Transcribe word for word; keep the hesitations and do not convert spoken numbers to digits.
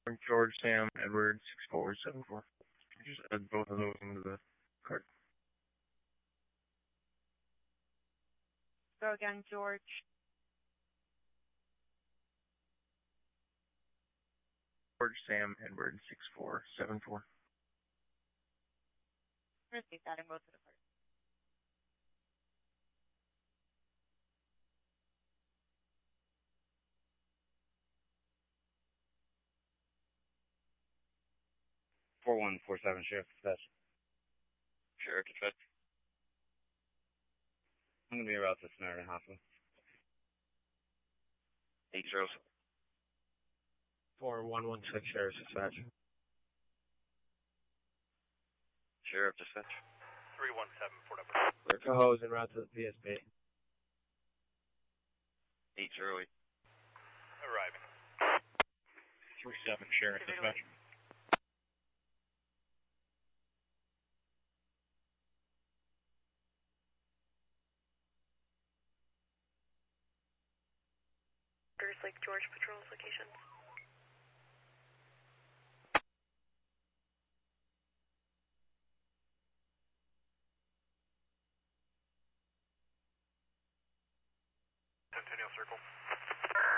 George, Sam, Edward, six four seven four. Just add both of those into the card. Go again, George. George, Sam, Edward, six four seven four. Receive that in both of the cards. four one four seven, Sheriff Dispatch. Sheriff Dispatch. I'm going to be around to Samaritan Hospital. Eight zeros. four one one six, Sheriff Dispatch. Sheriff Dispatch. three one seven, Fort Upper. Rick Cahoe's en route to the P S B. Eight zero eight. Arriving. three seven, Sheriff Dispatch. Lake George patrols locations. Centennial Circle.